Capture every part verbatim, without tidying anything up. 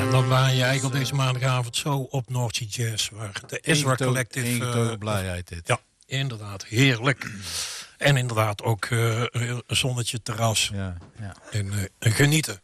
En dan waren je eigenlijk op deze maandagavond zo op North Sea Jazz. Waar de Ezra Collective... Ingetogen blijheid dit. Ja, inderdaad. Heerlijk. En inderdaad ook uh, een zonnetje, terras. Ja, ja. En uh, genieten.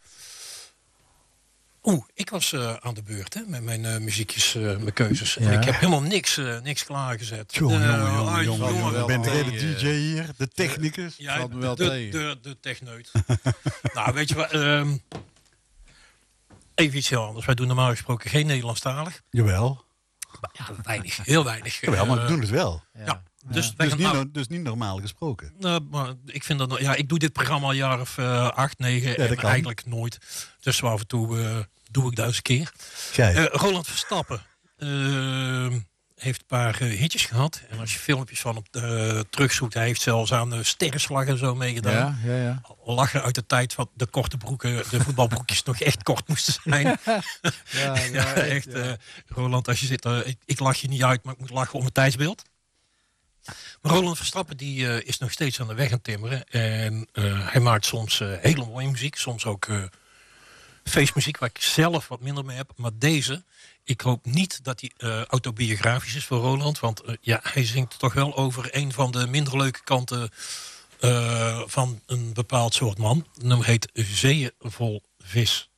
Oeh, ik was uh, aan de beurt hè, met mijn uh, muziekjes, uh, mijn keuzes. Ja. En ik heb helemaal niks, uh, niks klaargezet. Jongen, Uh, jongen, jongen, ah, jongen, jongen. wel Ben jij de tegen. D J hier? De technicus? Ja, Valt me wel de, tegen. de, de techneut. Nou, weet je wat? Um, even iets heel anders. Wij doen normaal gesproken geen Nederlandstalig. Jawel. Maar ja, weinig. Heel weinig. Jawel, maar we Uh, doen het wel. ja. Ja. Dus, Ja. wij Dus gaan niet, nou- no- dus niet normaal gesproken. Nou, maar ik vind dat, ja, ik doe dit programma al een jaar of uh, acht, negen dat en kan. eigenlijk nooit. Dus zo af en toe uh, doe ik duizend keer. Kijk. Uh, Roland Verstappen uh, heeft een paar uh, hitjes gehad. En als je filmpjes van hem uh, terugzoekt, hij heeft zelfs aan uh, sterrenslag en zo meegedaan. Ja, ja, ja. Lachen uit de tijd van de korte broeken, de voetbalbroekjes nog echt kort moesten zijn. Ja, Ja, ja, echt. ja. Uh, Roland, als je zit, uh, ik, ik lach je niet uit, maar ik moet lachen om mijn tijdsbeeld. Maar Roland Verstappen die, uh, is nog steeds aan de weg aan het timmeren. En uh, hij maakt soms uh, hele mooie muziek. Soms ook uh, feestmuziek waar ik zelf wat minder mee heb. Maar deze, ik hoop niet dat die uh, autobiografisch is voor Roland. Want uh, ja, hij zingt toch wel over een van de minder leuke kanten uh, van een bepaald soort man. Het nummer heet Zeeën vol vis.